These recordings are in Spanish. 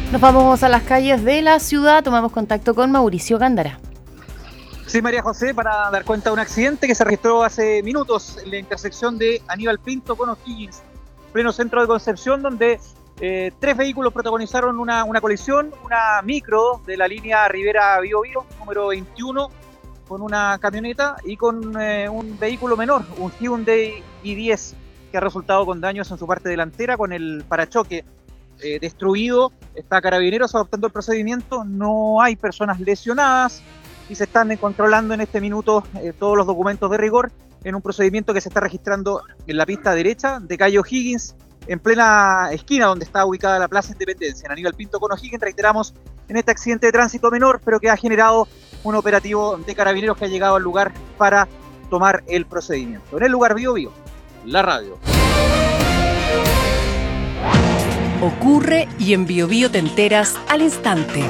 Nos vamos a las calles de la ciudad, tomamos contacto con Mauricio Gándara. Sí, María José, para dar cuenta de un accidente que se registró hace minutos en la intersección de Aníbal Pinto con O'Higgins, pleno centro de Concepción, donde tres vehículos protagonizaron una colisión, una micro de la línea Rivera Bío Bío, número 21, con una camioneta y con un vehículo menor, un Hyundai i10, que ha resultado con daños en su parte delantera, con el parachoque destruido. Está Carabineros adoptando el procedimiento, no hay personas lesionadas y se están controlando en este minuto todos los documentos de rigor en un procedimiento que se está registrando en la pista derecha de calle O'Higgins, en plena esquina donde está ubicada la Plaza Independencia, en Aníbal Pinto con O'Higgins. Reiteramos, en este accidente de tránsito menor, pero que ha generado un operativo de Carabineros que ha llegado al lugar para tomar el procedimiento. En el lugar Bío Bío, la radio. Ocurre y en Bío Bío te enteras al instante.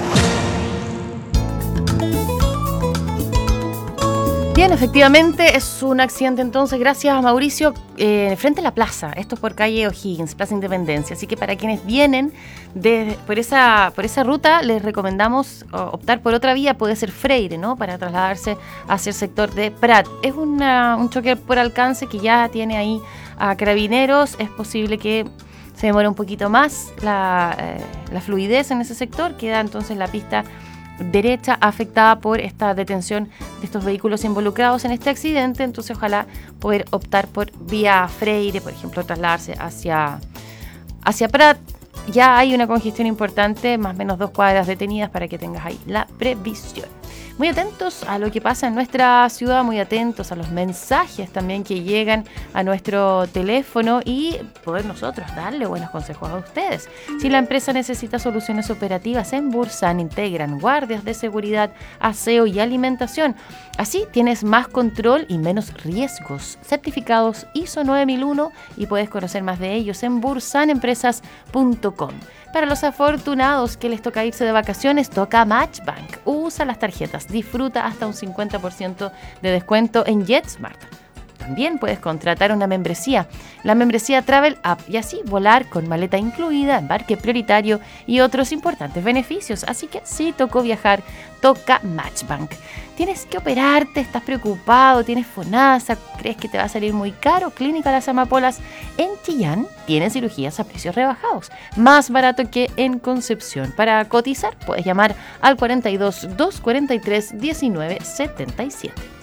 Bien, efectivamente es un accidente entonces, gracias a Mauricio, frente a la plaza, esto es por calle O'Higgins, Plaza Independencia, así que para quienes vienen por esa ruta les recomendamos optar por otra vía, puede ser Freire, ¿no?, para trasladarse hacia el sector de Prat. Es un choque por alcance que ya tiene ahí a Carabineros, es posible que se demore un poquito más la fluidez en ese sector, queda entonces la pista derecha afectada por esta detención de estos vehículos involucrados en este accidente, entonces ojalá poder optar por vía Freire, por ejemplo, trasladarse hacia Prat. Ya hay una congestión importante, más o menos 2 cuadras detenidas para que tengas ahí la previsión. Muy atentos a lo que pasa en nuestra ciudad, muy atentos a los mensajes también que llegan a nuestro teléfono y poder nosotros darle buenos consejos a ustedes. Si la empresa necesita soluciones operativas, en Bursan integran guardias de seguridad, aseo y alimentación. Así tienes más control y menos riesgos. Certificados ISO 9001 y puedes conocer más de ellos en bursanempresas.com. Para los afortunados que les toca irse de vacaciones, toca Matchbank. Usa las tarjetas, disfruta hasta un 50% de descuento en JetSmart. También puedes contratar una membresía, la membresía Travel App, y así volar con maleta incluida, embarque prioritario y otros importantes beneficios. Así que si tocó viajar, toca Matchbank. ¿Tienes que operarte? ¿Estás preocupado? ¿Tienes FONASA? ¿Crees que te va a salir muy caro? Clínica Las Amapolas en Chillán tiene cirugías a precios rebajados, más barato que en Concepción. Para cotizar puedes llamar al 42 243 1977.